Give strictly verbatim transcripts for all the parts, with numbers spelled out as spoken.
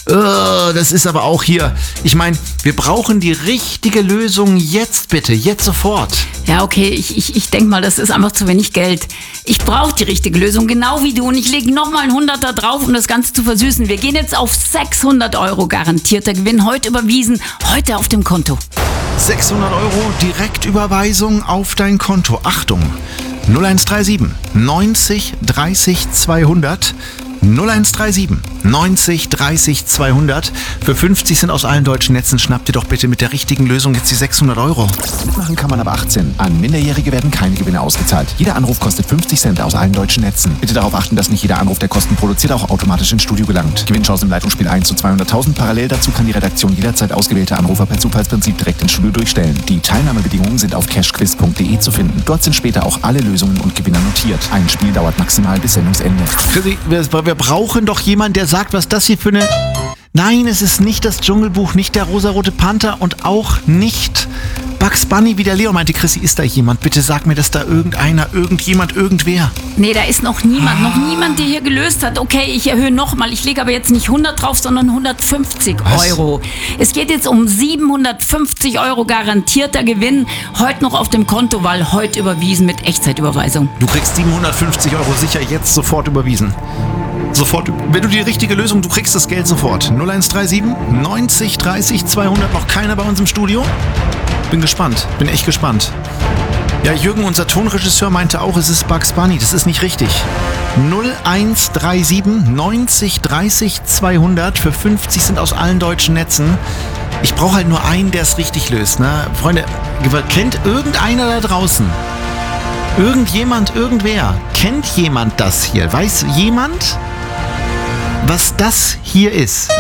Oh, das ist aber auch hier. Ich meine, wir brauchen die richtige Lösung jetzt bitte, jetzt sofort. Ja, okay, ich, ich, ich denke mal, das ist einfach zu wenig Geld. Ich brauche die richtige Lösung, genau wie du. Und ich lege nochmal einen Hunderter drauf, um das Ganze zu versüßen. Wir gehen jetzt auf sechshundert Euro garantierter Gewinn. Heute überwiesen, heute auf dem Konto. sechshundert Euro Direktüberweisung auf dein Konto. Achtung, null eins drei sieben neunzig dreißig zweihundert. null eins drei sieben neunzig dreißig zweihundert. Für fünfzig Cent aus allen deutschen Netzen schnappt ihr doch bitte mit der richtigen Lösung jetzt die sechshundert Euro. Mitmachen kann man aber achtzehn. An Minderjährige werden keine Gewinne ausgezahlt. Jeder Anruf kostet fünfzig Cent aus allen deutschen Netzen. Bitte darauf achten, dass nicht jeder Anruf, der Kosten produziert, auch automatisch ins Studio gelangt. Gewinnchance im Leitungsspiel eins zu zweihunderttausend. Parallel dazu kann die Redaktion jederzeit ausgewählte Anrufer per Zufallsprinzip direkt ins Studio durchstellen. Die Teilnahmebedingungen sind auf cashquiz punkt de zu finden. Dort sind später auch alle Lösungen und Gewinner notiert. Ein Spiel dauert maximal bis Sendungsende. Chrissy, wir, wir brauchen doch jemanden, der sagt, was das hier für eine... Nein, es ist nicht das Dschungelbuch, nicht der rosarote Panther und auch nicht Bugs Bunny, wie der Leo meinte. Chrissy, ist da jemand? Bitte sag mir, dass da irgendeiner, irgendjemand, irgendwer... Nee, da ist noch niemand, noch niemand, der hier gelöst hat. Okay, ich erhöhe nochmal. Ich lege aber jetzt nicht hundert drauf, sondern hundertfünfzig Euro. Es geht jetzt um siebenhundertfünfzig Euro garantierter Gewinn. Heute noch auf dem Konto, weil heute überwiesen mit Echtzeitüberweisung. Du kriegst siebenhundertfünfzig Euro sicher jetzt sofort überwiesen. Sofort, wenn du die richtige Lösung, du kriegst das Geld sofort. null eins drei sieben neunzig dreißig zweihundert, noch keiner bei uns im Studio? Bin gespannt, bin echt gespannt. Ja, Jürgen, unser Tonregisseur, meinte auch, es ist Bugs Bunny, das ist nicht richtig. null eins drei sieben neunzig dreißig zweihundert, für fünfzig Cent aus allen deutschen Netzen. Ich brauche halt nur einen, der es richtig löst, ne? Freunde, kennt irgendeiner da draußen? Irgendjemand, irgendwer, kennt jemand das hier? Weiß jemand, was das hier ist?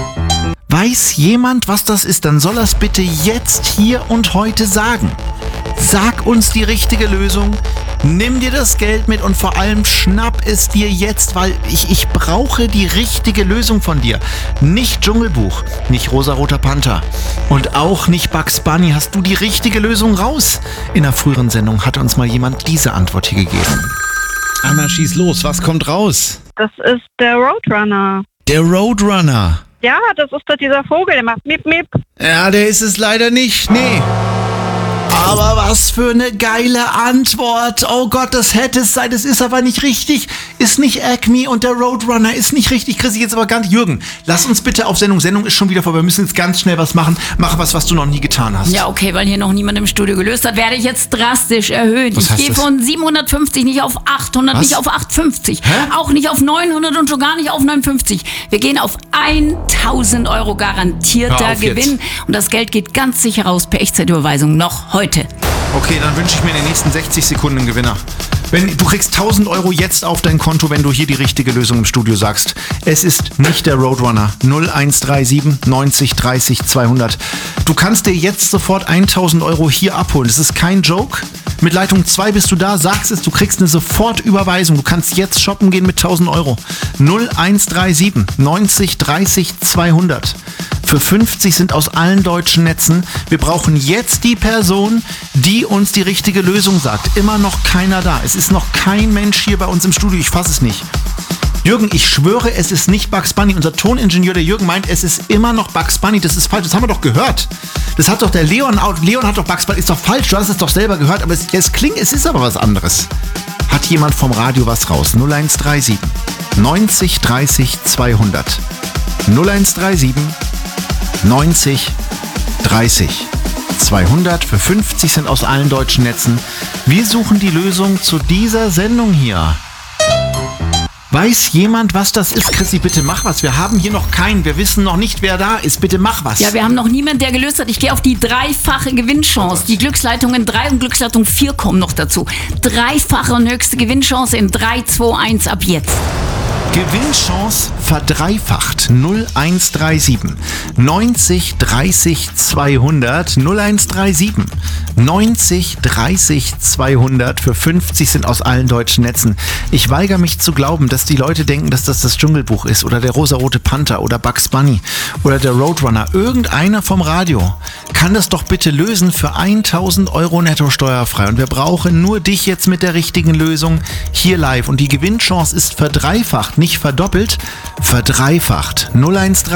Weiß jemand, was das ist? Dann soll er es bitte jetzt, hier und heute sagen. Sag uns die richtige Lösung, nimm dir das Geld mit und vor allem schnapp es dir jetzt, weil ich, ich brauche die richtige Lösung von dir. Nicht Dschungelbuch, nicht rosaroter Panther und auch nicht Bugs Bunny. Hast du die richtige Lösung raus? In einer früheren Sendung hat uns mal jemand diese Antwort hier gegeben. Anna, schieß los, was kommt raus? Das ist der Roadrunner. Der Roadrunner? Ja, das ist doch dieser Vogel, der macht Mip Mip. Ja, der ist es leider nicht, nee. Aber was für eine geile Antwort. Oh Gott, das hätte es sein. Das ist aber nicht richtig. Ist nicht Acme und der Roadrunner. Ist nicht richtig. Chris, jetzt aber ganz... Jürgen, lass uns bitte auf Sendung. Sendung ist schon wieder vorbei. Wir müssen jetzt ganz schnell was machen. Mach was, was du noch nie getan hast. Ja, okay, weil hier noch niemand im Studio gelöst hat, werde ich jetzt drastisch erhöhen. Was ich gehe von siebenhundertfünfzig nicht auf achthundert, was? nicht auf achthundertfünfzig. Hä? Auch nicht auf neunhundert und schon gar nicht auf neunundfünfzig. Wir gehen auf tausend Euro garantierter Hör auf Gewinn. jetzt. Und das Geld geht ganz sicher raus per Echtzeitüberweisung noch heute. Okay, dann wünsche ich mir in den nächsten sechzig Sekunden einen Gewinner. Wenn, du kriegst tausend Euro jetzt auf dein Konto, wenn du hier die richtige Lösung im Studio sagst. Es ist nicht der Roadrunner. null eins drei sieben neunzig dreißig zweihundert. Du kannst dir jetzt sofort tausend Euro hier abholen. Das ist kein Joke. Mit Leitung zwei bist du da, sagst es, du kriegst eine Sofortüberweisung. Du kannst jetzt shoppen gehen mit tausend Euro. null eins drei sieben neunzig dreißig zweihundert. Für fünfzig sind aus allen deutschen Netzen. Wir brauchen jetzt die Person, die uns die richtige Lösung sagt. Immer noch keiner da. Es ist noch kein Mensch hier bei uns im Studio. Ich fasse es nicht. Jürgen, ich schwöre, es ist nicht Bugs Bunny. Unser Toningenieur, der Jürgen, meint, es ist immer noch Bugs Bunny. Das ist falsch. Das haben wir doch gehört. Das hat doch der Leon auch. Leon hat doch Bugs Bunny. Ist doch falsch. Du hast es doch selber gehört. Aber es, es klingt, es ist aber was anderes. Hat jemand vom Radio was raus? null eins drei sieben neunzig dreißig zweihundert. null eins drei sieben neunzig dreißig zweihundert für fünfzig Cent aus allen deutschen Netzen. Wir suchen die Lösung zu dieser Sendung hier. Weiß jemand, was das ist? Chrissy, bitte mach was. Wir haben hier noch keinen. Wir wissen noch nicht, wer da ist. Bitte mach was. Ja, wir haben noch niemanden, der gelöst hat. Ich gehe auf die dreifache Gewinnchance. Die Glücksleitungen drei und Glücksleitung vier kommen noch dazu. Dreifache und höchste Gewinnchance in drei, zwei, eins ab jetzt. Gewinnchance verdreifacht. null eins drei sieben neunzig dreißig zweihundert. null eins drei sieben neunzig dreißig zweihundert für fünfzig Cent aus allen deutschen Netzen. Ich weigere mich zu glauben, dass die Leute denken, dass das das Dschungelbuch ist oder der rosarote Panther oder Bugs Bunny oder der Roadrunner. Irgendeiner vom Radio kann das doch bitte lösen für tausend Euro netto steuerfrei. Und wir brauchen nur dich jetzt mit der richtigen Lösung hier live. Und die Gewinnchance ist verdreifacht, nicht verdoppelt, verdreifacht. null eins drei